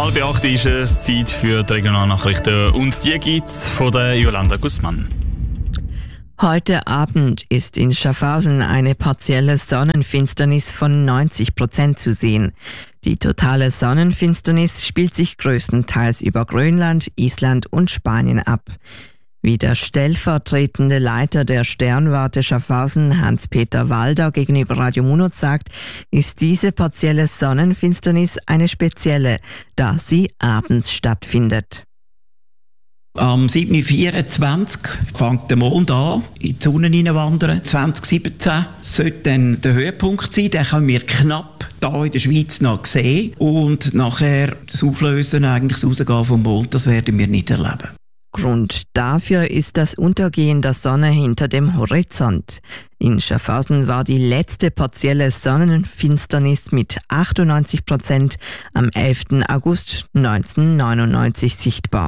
7:30 ist es Zeit für die Regionalnachrichten und die gibt's von der Jolanda Guzman. Heute Abend ist in Schaffhausen eine partielle Sonnenfinsternis von 90% zu sehen. Die totale Sonnenfinsternis spielt sich größtenteils über Grönland, Island und Spanien ab. Wie der stellvertretende Leiter der Sternwarte Schaffhausen, Hans-Peter Walder, gegenüber Radio Munot sagt, ist diese partielle Sonnenfinsternis eine spezielle, da sie abends stattfindet. Am 7.24 fängt der Mond an, in die Sonne hineinwandern. 2017 sollte dann der Höhepunkt sein. Den können wir knapp hier in der Schweiz noch sehen. Und nachher das Auflösen, eigentlich das Rausgehen vom Mond, das werden wir nicht erleben. Grund dafür ist das Untergehen der Sonne hinter dem Horizont. In Schaffhausen war die letzte partielle Sonnenfinsternis mit 98% am 11. August 1999 sichtbar.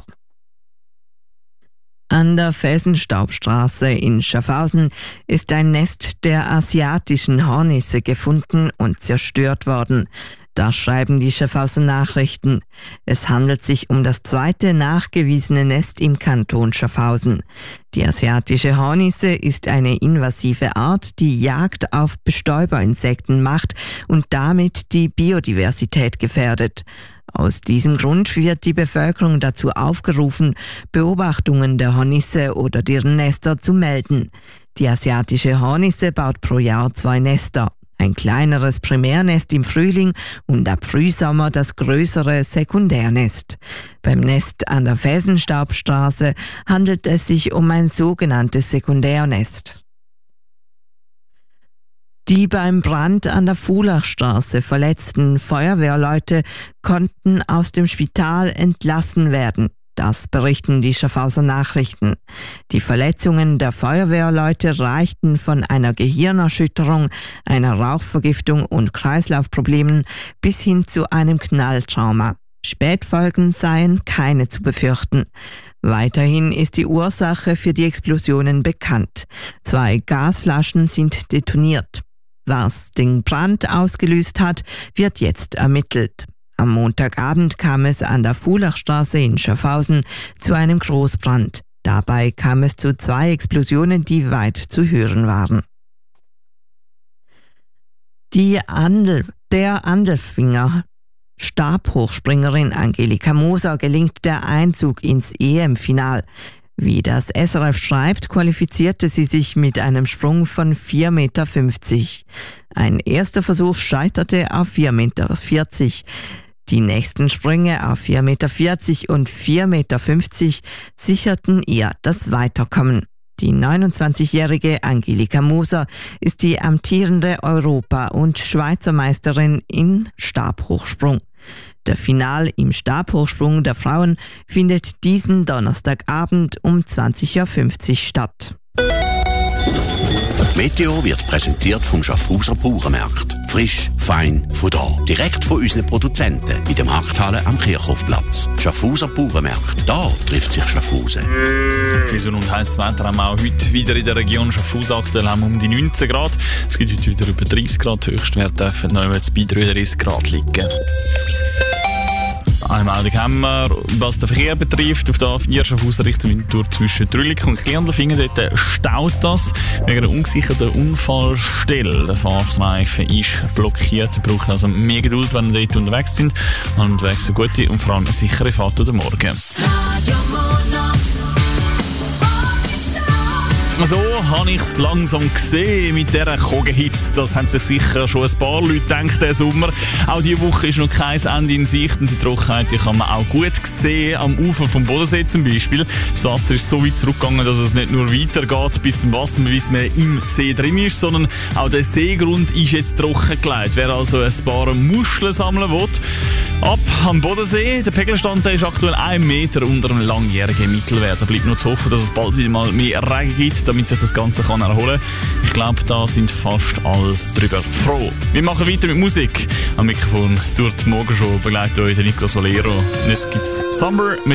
An der Felsenstaubstraße in Schaffhausen ist ein Nest der asiatischen Hornisse gefunden und zerstört worden. Das schreiben die Schaffhauser Nachrichten. Es handelt sich um das zweite nachgewiesene Nest im Kanton Schaffhausen. Die asiatische Hornisse ist eine invasive Art, die Jagd auf Bestäuberinsekten macht und damit die Biodiversität gefährdet. Aus diesem Grund wird die Bevölkerung dazu aufgerufen, Beobachtungen der Hornisse oder deren Nester zu melden. Die asiatische Hornisse baut pro Jahr 2 Nester. Ein kleineres Primärnest im Frühling und ab Frühsommer das größere Sekundärnest. Beim Nest an der Felsenstaubstraße handelt es sich um ein sogenanntes Sekundärnest. Die beim Brand an der Fulachstraße verletzten Feuerwehrleute konnten aus dem Spital entlassen werden. Das berichten die Schaffhauser Nachrichten. Die Verletzungen der Feuerwehrleute reichten von einer Gehirnerschütterung, einer Rauchvergiftung und Kreislaufproblemen bis hin zu einem Knalltrauma. Spätfolgen seien keine zu befürchten. Weiterhin ist die Ursache für die Explosionen bekannt. 2 Gasflaschen sind detoniert. Was den Brand ausgelöst hat, wird jetzt ermittelt. Am Montagabend kam es an der Fulachstraße in Schaffhausen zu einem Großbrand. Dabei kam es zu 2 Explosionen, die weit zu hören waren. Der Andelfinger Stabhochspringerin Angelika Moser gelingt der Einzug ins EM-Final. Wie das SRF schreibt, qualifizierte sie sich mit einem Sprung von 4,50 Meter. Ein erster Versuch scheiterte auf 4,40 Meter. Die nächsten Sprünge auf 4,40 Meter und 4,50 Meter sicherten ihr das Weiterkommen. Die 29-jährige Angelika Moser ist die amtierende Europa- und Schweizer Meisterin in Stabhochsprung. Der Final im Stabhochsprung der Frauen findet diesen Donnerstagabend um 20.50 Uhr statt. Meteo wird präsentiert vom Schaffhauser Bauernmarkt. Frisch, fein, von da. Direkt von unseren Produzenten in der Markthalle am Kirchhofplatz. Schaffhauser Bauernmarkt. Da trifft sich Schaffhausen. Für so ein heißes Wetter haben wir auch heute wieder in der Region Schaffhausen. Aktuell haben wir um die 19 Grad. Es gibt heute wieder über 30 Grad. Höchstwert dürfen noch bei 33 Grad liegen. Eine Meldung haben wir, was den Verkehr betrifft. Auf der A4 Schaffhausen Richtung Winterthur zwischen Trüllig und Kirndlfingen. Dort staut das wegen einer ungesicherten Unfallstelle. Der Fahrstreifen ist blockiert. Ihr braucht also mehr Geduld, wenn ihr dort unterwegs sind. Unterwegs eine gute und vor allem eine sichere Fahrt durch den Morgen. So habe ich es langsam gesehen mit dieser Kogenhitze. Das haben sich sicher schon ein paar Leute gedacht diesen Sommer. Auch diese Woche ist noch kein Ende in Sicht und die Trockenheit die kann man auch gut sehen am Ufer vom Bodensee zum Beispiel. Das Wasser ist so weit zurückgegangen, dass es nicht nur weitergeht bis zum Wasser, bis man im See drin ist, sondern auch der Seegrund ist jetzt trockengelegt. Wer also ein paar Muscheln sammeln will, ab am Bodensee. Der Pegelstand der ist aktuell 1 Meter unter einem langjährigen Mittelwert. Da bleibt nur zu hoffen, dass es bald wieder mal mehr Regen gibt, damit sich das Ganze kann erholen kann. Ich glaube, da sind fast alle drüber froh. Wir machen weiter mit Musik. Am Mikrofon durch die Morgenshow begleitet euch der Nicolas Valero. Und jetzt gibt's Summer mit